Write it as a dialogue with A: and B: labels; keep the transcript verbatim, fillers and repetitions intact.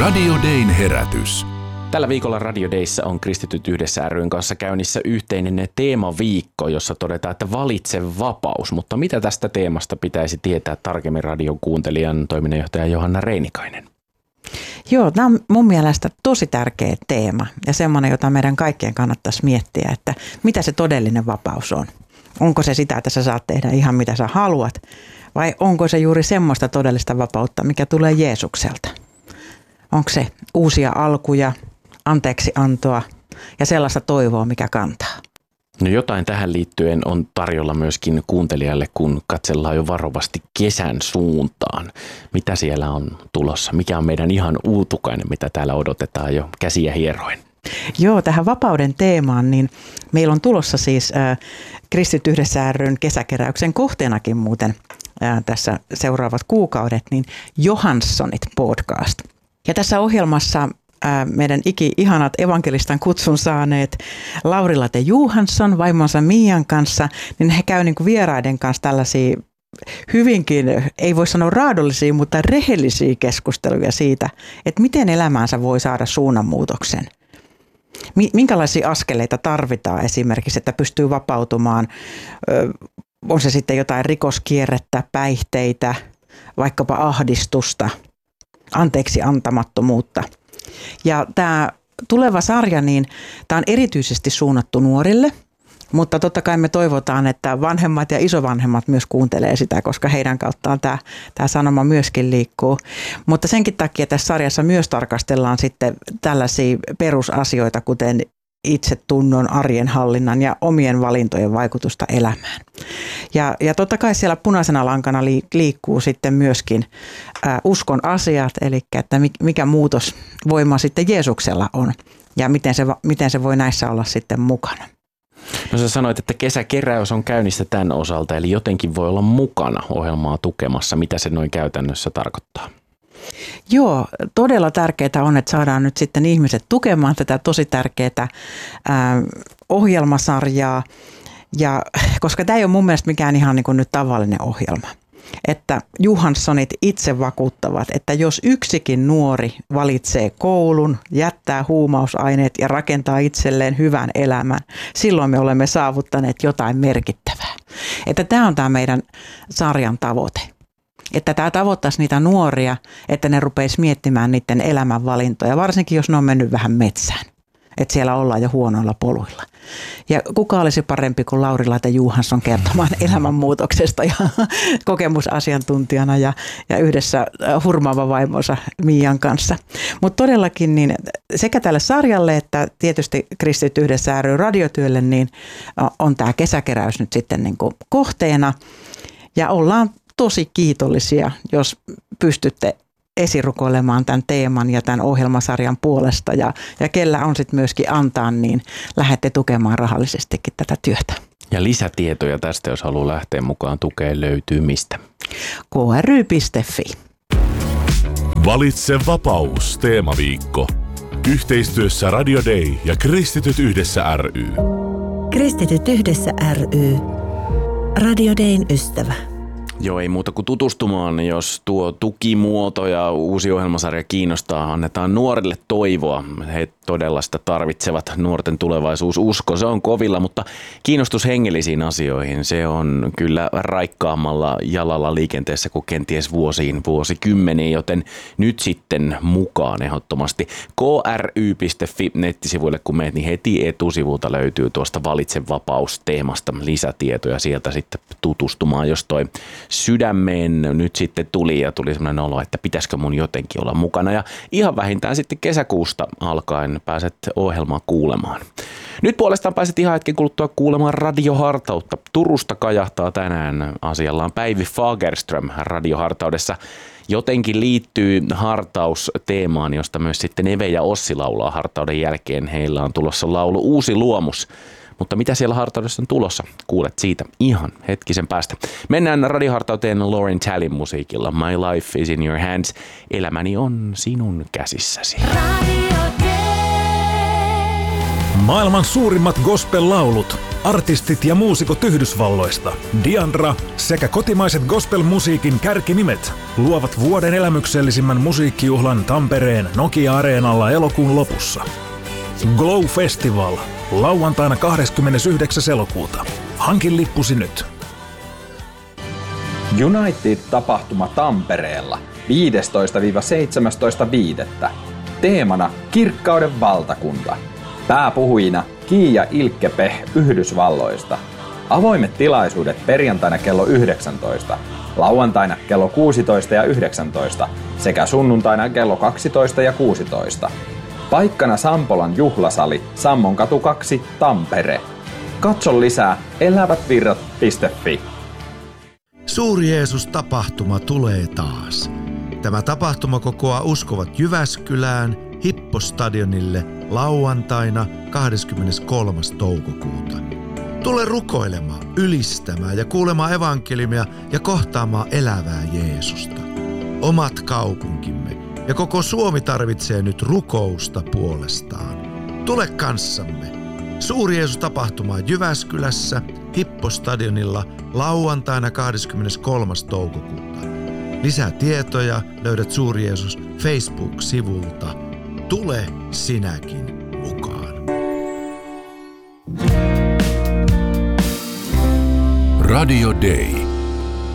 A: Radio Dayn herätys.
B: Tällä viikolla Radio Dayssä on Kristityt yhdessä ry:n kanssa käynnissä yhteinen teemaviikko, jossa todetaan, että valitse vapaus. Mutta mitä tästä teemasta pitäisi tietää tarkemmin radion kuuntelijan toiminnanjohtaja Johanna Reinikainen?
C: Joo, tämä on mun mielestä tosi tärkeä teema ja semmoinen, jota meidän kaikkien kannattaisi miettiä, että mitä se todellinen vapaus on. Onko se sitä, että sä saat tehdä ihan mitä sä haluat vai onko se juuri semmoista todellista vapautta, mikä tulee Jeesukselta? Onko se uusia alkuja, anteeksiantoa ja sellaista toivoa, mikä kantaa?
B: No jotain tähän liittyen on tarjolla myöskin kuuntelijalle, kun katsellaan jo varovasti kesän suuntaan. Mitä siellä on tulossa? Mikä on meidän ihan uutukainen, mitä täällä odotetaan jo käsiä hieroin?
C: Joo, tähän vapauden teemaan, niin meillä on tulossa siis äh, Kristityt yhdessä ry:n kesäkeräyksen kohteenakin muuten äh, tässä seuraavat kuukaudet, niin Johanssonit podcast. Ja tässä ohjelmassa äh, meidän iki-ihanat evankelistan kutsun saaneet Lauri-Late Johansson vaimonsa Mian kanssa, niin he käy niin kuin vieraiden kanssa tällaisia hyvinkin, ei voi sanoa raadollisia, mutta rehellisiä keskusteluja siitä, että miten elämäänsä voi saada suunnanmuutoksen. Minkälaisia askeleita tarvitaan esimerkiksi, että pystyy vapautumaan, on se sitten jotain rikoskierrettä, päihteitä, vaikkapa ahdistusta, anteeksi antamattomuutta. Ja tämä tuleva sarja, niin tämä on erityisesti suunnattu nuorille, mutta totta kai me toivotaan, että vanhemmat ja isovanhemmat myös kuuntelee sitä, koska heidän kauttaan tämä, tämä sanoma myöskin liikkuu. Mutta senkin takia tässä sarjassa myös tarkastellaan sitten tällaisia perusasioita, kuten itsetunnon, arjen hallinnan ja omien valintojen vaikutusta elämään. Ja, ja totta kai siellä punaisena lankana liikkuu sitten myöskin ä, uskon asiat, eli että mikä muutosvoima sitten Jeesuksella on ja miten se, miten se voi näissä olla sitten mukana.
B: No sä sanoit, että kesäkeräys on käynnissä tämän osalta, eli jotenkin voi olla mukana ohjelmaa tukemassa. Mitä se noin käytännössä tarkoittaa?
C: Joo, todella tärkeää on, että saadaan nyt sitten ihmiset tukemaan tätä tosi tärkeää ää, ohjelmasarjaa, ja, koska tämä ei ole mun mielestä mikään ihan niin kuin nyt tavallinen ohjelma. Että Johanssonit itse vakuuttavat, että jos yksikin nuori valitsee koulun, jättää huumausaineet ja rakentaa itselleen hyvän elämän, silloin me olemme saavuttaneet jotain merkittävää. Että tämä on tämä meidän sarjan tavoite. Että tämä tavoittaisi niitä nuoria, että ne rupeisi miettimään niiden elämänvalintoja, varsinkin jos ne on mennyt vähän metsään. Että siellä ollaan jo huonoilla poluilla. Ja kuka olisi parempi kuin Lauri-Late Johansson kertomaan elämänmuutoksesta ja kokemusasiantuntijana ja, ja yhdessä hurmaava vaimonsa Mian kanssa. Mutta todellakin niin sekä tälle sarjalle että tietysti Kristityt yhdessä ry:n radiotyölle niin on tämä kesäkeräys nyt sitten niin kuin kohteena. Ja ollaan tosi kiitollisia, jos pystytte esirukoilemaan tämän teeman ja tämän ohjelmasarjan puolesta ja, ja kellä on sitten myöskin antaa, niin lähdette tukemaan rahallisestikin tätä työtä.
B: Ja lisätietoja tästä, jos haluaa lähteä mukaan tukeen, löytyy mistä?
C: k r y piste f i.
A: Valitse vapaus teemaviikko. Yhteistyössä Radio Day ja Kristityt yhdessä ry.
D: Kristityt yhdessä ry. Radio Dayn ystävä.
B: Joo, ei muuta kuin tutustumaan, jos tuo tukimuoto ja uusi ohjelmasarja kiinnostaa. Annetaan nuorille toivoa. He todella sitä tarvitsevat. Nuorten tulevaisuususko, se on kovilla, mutta kiinnostus hengellisiin asioihin, se on kyllä raikkaammalla jalalla liikenteessä kuin kenties vuosiin, vuosikymmeniin, joten nyt sitten mukaan ehdottomasti. k r y piste f i nettisivuille kun meet, niin heti etusivulta löytyy tuosta Valitse vapaus -teemasta lisätietoja sieltä sitten tutustumaan, jos toi sydämeen nyt sitten tuli ja tuli sellainen olo, että pitäisikö mun jotenkin olla mukana. Ja ihan vähintään sitten kesäkuusta alkaen pääset ohjelmaa kuulemaan. Nyt puolestaan pääset ihan hetken kuluttua kuulemaan radiohartautta. Turusta kajahtaa tänään asiallaan Päivi Fagerström radiohartaudessa. Jotenkin liittyy hartaus teemaan, josta myös sitten Eve ja Ossi laulaa hartauden jälkeen. Heillä on tulossa laulu Uusi luomus. Mutta mitä siellä hartaudessa on tulossa? Kuulet siitä ihan hetkisen päästä. Mennään radiohartauteen Lauren Tallin musiikilla. My life is in your hands. Elämäni on sinun käsissäsi.
E: Maailman suurimmat gospel-laulut artistit ja muusikot Yhdysvalloista, Diandra sekä kotimaiset gospel-musiikin kärkinimet luovat vuoden elämyksellisimmän musiikkijuhlan Tampereen Nokia-areenalla elokuun lopussa. Glow Festival, lauantaina kahdeskymmenesyhdeksäs elokuuta. Hankin lippusi nyt.
F: United-tapahtuma Tampereella viidestoista seitsemästoista viidettä Teemana Kirkkauden valtakunta. Pääpuhujina Kiia Ilkkepeh Yhdysvalloista. Avoimet tilaisuudet perjantaina kello yhdeksäntoista, lauantaina kello kuusitoista ja yhdeksäntoista sekä sunnuntaina kello kaksitoista ja kuusitoista. Paikkana Sampolan juhlasali, Sammonkatu kaksi, Tampere. Katso lisää elävätvirrat piste fi.
G: Suuri Jeesus-tapahtuma tulee taas. Tämä tapahtuma kokoaa uskovat Jyväskylään Hippostadionille lauantaina kahdeskymmeneskolmas toukokuuta. Tule rukoilemaan, ylistämään ja kuulemaan evankeliumia ja kohtaamaan elävää Jeesusta. Omat kaupunkimme ja koko Suomi tarvitsee nyt rukousta puolestaan. Tule kanssamme. Suuri Jeesus-tapahtuma Jyväskylässä Hippostadionilla lauantaina kahdeskymmeneskolmas toukokuuta. Lisää tietoja löydät Suuri Jeesus Facebook-sivulta. Tule sinäkin mukaan.
A: Radio Day.